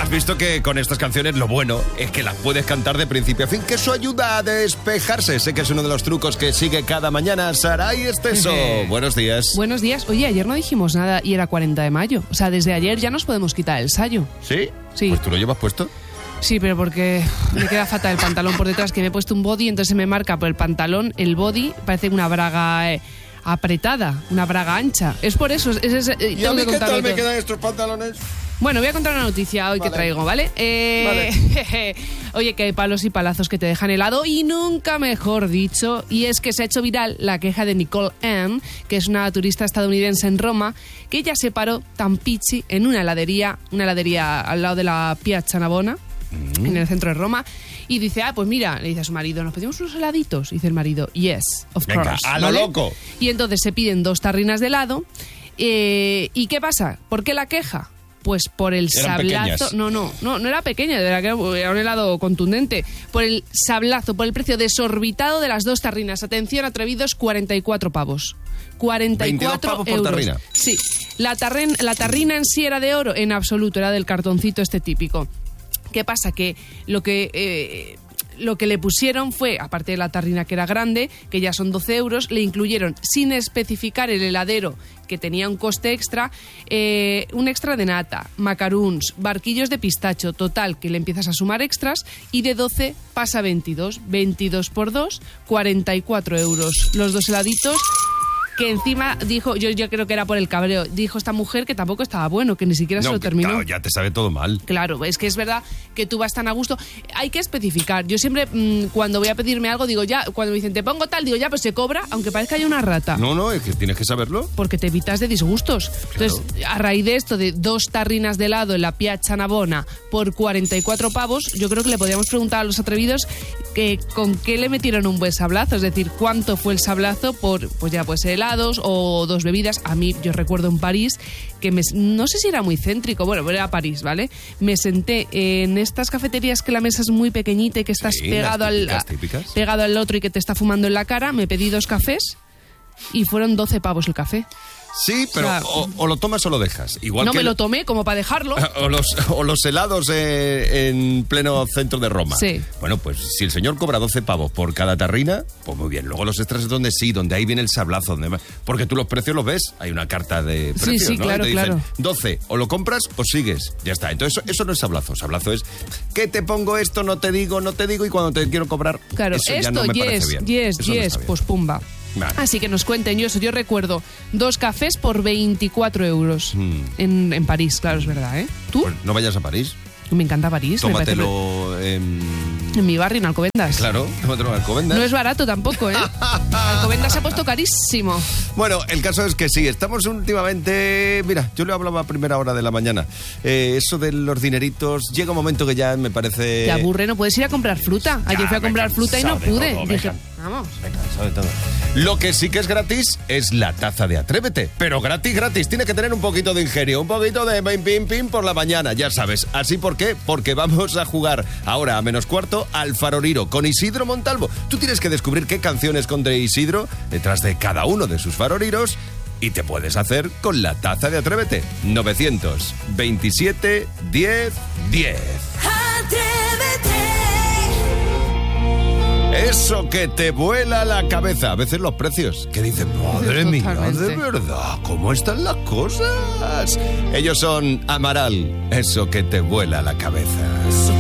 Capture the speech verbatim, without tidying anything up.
has visto que con estas canciones lo bueno es que las puedes cantar de principio a fin, que eso ayuda a despejarse. Sé que es uno de los trucos que sigue cada mañana Saray Esteso. Buenos días. Buenos días. Oye, ayer no dijimos nada y era cuarenta de mayo. O sea, desde ayer ya nos podemos quitar el sayo. ¿Sí? Sí. Pues tú lo llevas puesto. Sí, pero porque me queda fatal el pantalón por detrás, que me he puesto un body, entonces se me marca por el pantalón, el body, parece una braga eh, apretada, una braga ancha. Es por eso. Es, es, es, ¿Y a mí qué tal todo. me quedan estos pantalones? Bueno, voy a contar una noticia hoy vale. que traigo, ¿vale? Eh, vale. Oye, que hay palos y palazos que te dejan helado y nunca mejor dicho. Y es que se ha hecho viral la queja de Nicole Ann, que es una turista estadounidense en Roma, que ella se paró tan pichi en una heladería, una heladería al lado de la Piazza Navona, mm. en el centro de Roma, y dice, ah, pues mira, le dice a su marido, ¿nos pedimos unos heladitos? Y dice el marido, yes, of Venga, course. a lo ¿vale? loco. Y entonces se piden dos tarrinas de helado. Eh, ¿Y qué pasa? ¿Por qué la queja? Pues por el Eran sablazo. Pequeñas. No, no, no, no era pequeña, de verdad que era un helado contundente. Por el sablazo, por el precio desorbitado de las dos tarrinas. Atención, atrevidos, cuarenta y cuatro pavos. cuarenta y cuatro pavos euros. Por tarrina. Sí. La, tarren, la tarrina en sí era de oro, en absoluto, era del cartoncito este típico. ¿Qué pasa? Que lo que... Eh, Lo que le pusieron fue, aparte de la tarrina que era grande, que ya son doce euros, le incluyeron, sin especificar el heladero, que tenía un coste extra, eh, un extra de nata, macaruns, barquillos de pistacho, total, que le empiezas a sumar extras, y de doce pasa a veintidós. veintidós por dos, cuarenta y cuatro euros. Los dos heladitos... que encima dijo, yo, yo creo que era por el cabreo, dijo esta mujer que tampoco estaba bueno, que ni siquiera no, se lo terminó. Claro, ya te sabe todo mal. Claro, es que es verdad que tú vas tan a gusto. Hay que especificar. Yo siempre, mmm, cuando voy a pedirme algo, digo ya, cuando me dicen, te pongo tal, digo ya, pues se cobra, aunque parezca haya una rata. No, no, es que tienes que saberlo. Porque te evitas de disgustos. Claro. Entonces, a raíz de esto, de dos tarrinas de helado en la Piazza Navona por cuarenta y cuatro pavos, yo creo que le podríamos preguntar a los atrevidos que con qué le metieron un buen sablazo. Es decir, cuánto fue el sablazo por, pues ya, pues helados o dos bebidas. A mí, yo recuerdo en París, que me, no sé si era muy céntrico, bueno, era París, ¿vale? Me senté en estas cafeterías que la mesa es muy pequeñita y que estás sí, pegado, típicas, al, típicas. pegado al otro y que te está fumando en la cara. Me pedí dos cafés y fueron doce pavos el café. Sí, pero o, sea, o, o lo tomas o lo dejas. Igual no que me el, lo tomé como para dejarlo. O los, o los helados eh, en pleno centro de Roma. Sí. Bueno, pues si el señor cobra doce pavos por cada tarrina, pues muy bien. Luego los extras es donde sí, donde ahí viene el sablazo. Donde, porque tú los precios los ves. Hay una carta de precios, sí, sí, ¿no? claro, y te dicen, claro. doce, o lo compras o sigues. Ya está. Entonces eso, eso no es sablazo. Sablazo es que te pongo esto, no te digo, no te digo, y cuando te quiero cobrar, claro, eso esto, ya no me yes, parece bien. Yes, eso yes, no pues pumba. Vale. Así que nos cuenten, yo eso, yo recuerdo dos cafés por veinticuatro euros mm. en, en París, claro, es verdad, ¿eh? ¿Tú? Pues no vayas a París. Me encanta París. Tómatelo me en... en mi barrio, en Alcobendas. Claro, tómatelo en Alcobendas. No es barato tampoco, ¿eh? Alcobendas se ha puesto carísimo. Bueno, el caso es que sí, estamos últimamente... Mira, yo le hablaba a primera hora de la mañana. Eh, eso de los dineritos, llega un momento que ya me parece... Te aburre, no puedes ir a comprar fruta. Ayer ya, fui a comprar fruta y no pude. Todo, Dije, vamos. Me he cansado de todo. Lo que sí que es gratis es la taza de Atrévete. Pero gratis, gratis. Tiene que tener un poquito de ingenio, un poquito de pim, pim, pim por la mañana, ya sabes. ¿Así por qué? Porque vamos a jugar ahora a menos cuarto al Faroriro con Isidro Montalvo. Tú tienes que descubrir qué canción esconde Isidro detrás de cada uno de sus faroriros y te puedes hacer con la taza de Atrévete. novecientos veintisiete diez diez. Atrévete. Eso que te vuela la cabeza. A veces los precios, que dicen, madre mía, de verdad, ¿cómo están las cosas? Ellos son Amaral, eso que te vuela la cabeza.